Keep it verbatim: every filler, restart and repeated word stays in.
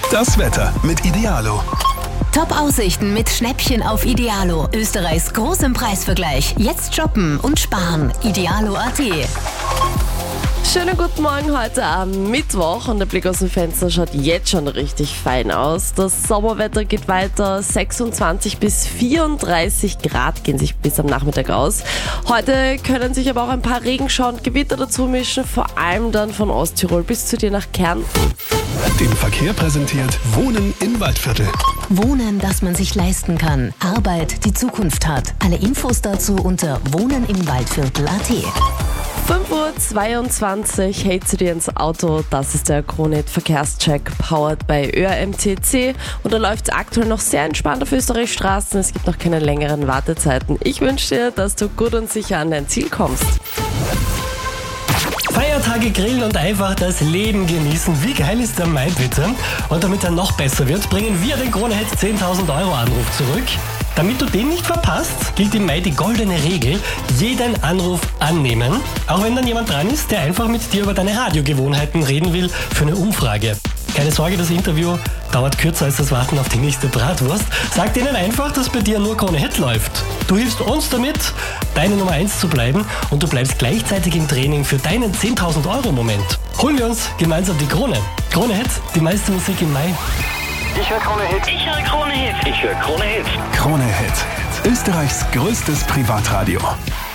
Das Wetter mit Idealo. Top-Aussichten mit Schnäppchen auf Idealo. Österreichs großem Preisvergleich. Jetzt shoppen und sparen. Idealo punkt at. Schönen guten Morgen heute am Mittwoch und der Blick aus dem Fenster schaut jetzt schon richtig fein aus. Das Sommerwetter geht weiter, sechsundzwanzig bis vierunddreißig Grad gehen sich bis am Nachmittag aus. Heute können sich aber auch ein paar Regenschauer und Gewitter dazu mischen, vor allem dann von Osttirol bis zu dir nach Kärnten. Den Verkehr präsentiert Wohnen im Waldviertel. Wohnen, das man sich leisten kann. Arbeit, die Zukunft hat. Alle Infos dazu unter wohnen im Waldviertel punkt at. fünf Uhr zweiundzwanzig, hey zu dir ins Auto, das ist der Krone-Hit Verkehrscheck, powered bei Ö R M T C und da läuft es aktuell noch sehr entspannt auf Österreichs Straßen, es gibt noch keine längeren Wartezeiten. Ich wünsche dir, dass du gut und sicher an dein Ziel kommst. Feiertage grillen und einfach das Leben genießen. Wie geil ist der Mai bitte? Und damit er noch besser wird, bringen wir den Krone-Hit zehntausend Euro Anruf zurück. Damit du den nicht verpasst, gilt im Mai die goldene Regel, jeden Anruf annehmen. Auch wenn dann jemand dran ist, der einfach mit dir über deine Radiogewohnheiten reden will für eine Umfrage. Keine Sorge, das Interview dauert kürzer als das Warten auf die nächste Bratwurst. Sag denen einfach, dass bei dir nur Krone-Hit läuft. Du hilfst uns damit, deine Nummer eins zu bleiben und du bleibst gleichzeitig im Training für deinen zehntausend Euro Moment. Holen wir uns gemeinsam die Krone. Krone-Hit, die meiste Musik im Mai. Ich höre Krone-Hit. Ich höre Krone-Hit. Ich höre Krone-Hit. Krone-Hit. Österreichs größtes Privatradio.